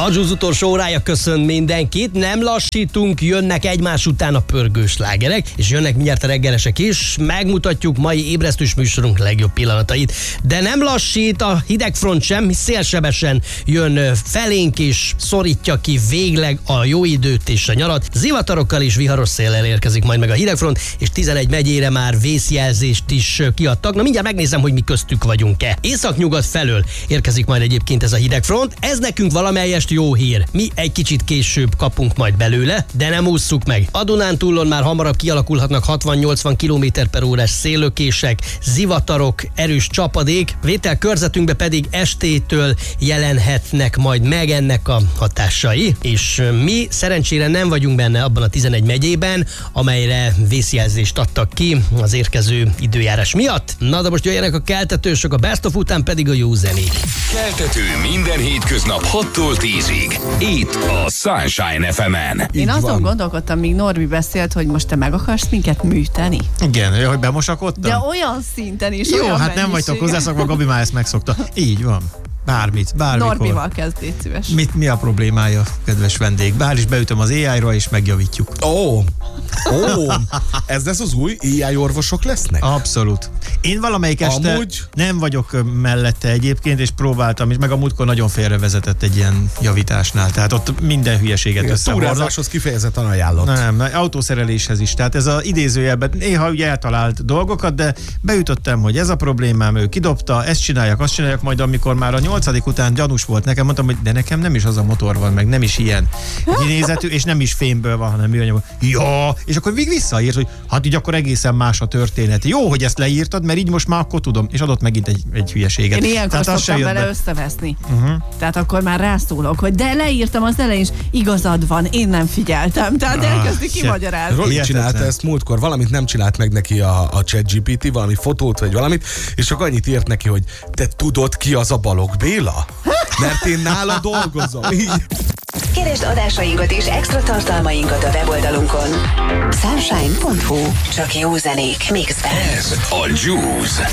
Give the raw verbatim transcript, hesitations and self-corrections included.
A Juice utolsó órája köszönt mindenkit, nem lassítunk, jönnek egymás után a pörgős slágerek, és jönnek mindjárt a reggelesek is, megmutatjuk mai ébresztős műsorunk legjobb pillanatait. De nem lassít a hidegfront sem, szélsebesen jön felénk és szorítja ki végleg a jó időt és a nyarat. Zivatarokkal és viharos széllel érkezik majd meg a hidegfront, és tizenegy megyére már vészjelzést is kiadtak. Na mindjárt megnézem, hogy mi köztük vagyunk-e. Északnyugat felől érkezik majd egyébként ez a hidegfront. Ez nekünk valamelyest jó hír. Mi egy kicsit később kapunk majd belőle, de nem ússzuk meg. A Dunántúlon már hamarabb kialakulhatnak hatvan-nyolcvan kilométer per órás széllökések, zivatarok, erős csapadék, vételkörzetünkbe pedig estétől jelenhetnek majd meg ennek a hatásai, és mi szerencsére nem vagyunk benne abban a tizenegy megyében, amelyre vészjelzést adtak ki az érkező időjárás miatt. Na de most jöjjenek a keltetősök, a Best of után pedig a jó zenék. Keltető minden hétköznap hattól tízig. Itt a Sunshine ef emen. Én azon van. gondolkodtam, míg Norbi beszélt, hogy most te meg akarsz minket műteni. Igen, hogy bemosakodtam? De olyan szinten is, Jó, olyan hát nem vagytok hozzászokva, Gabi már ezt megszokta. Így van. Bármit, bármikor. Norbival kezd, légy szíves. Mit, mi a problémája, kedves vendég? Bár is beütöm az á í-ra, és megjavítjuk. Ó, oh. oh. Ez lesz az új á í orvosok lesznek? Abszolút. Én valamelyik este Amúgy... nem vagyok mellette egyébként, és próbáltam, és meg a múltkor nagyon félrevezetett egy ilyen javításnál. Tehát ott minden hülyeséget összehordott. Túrázáshoz kifejezetten ajánlott. Nem, nem, autószereléshez is. Tehát ez az idézőjelben néha ugye eltalált dolgokat, de beütöttem, hogy ez a problémám, ő kidobta, ezt csináljak, azt csináljak, majd amikor már a nyolcadik után gyanús volt nekem, mondtam, hogy de nekem nem is az a motor van, meg nem is ilyen kinézetű, és nem is fémből van, hanem műanyagból. Ja, és akkor még visszaírt, hogy hát így akkor egészen más a történet. Jó, hogy ezt leírtad, mert így most már akkor tudom, és adott megint egy, egy hülyeséget. Én ilyenkor Tehát szoktam vele be. összeveszni. Uh-huh. Tehát akkor már rászólok, hogy de leírtam az elején is, igazad van, én nem figyeltem. Tehát ah, elkezdi kimagyarázni. Roli csinálta ezt múltkor, valamit nem csinált meg neki a, a ChatGPT, valami fotót vagy valamit, és csak annyit írt neki, hogy te tudod ki az a Balogh Béla? Mert én nála dolgozom. Így. Keresd adásainkat és extra tartalmainkat a weboldalunkon. sunshine pont hu. Csak jó zenék mixben. Ez a Juice.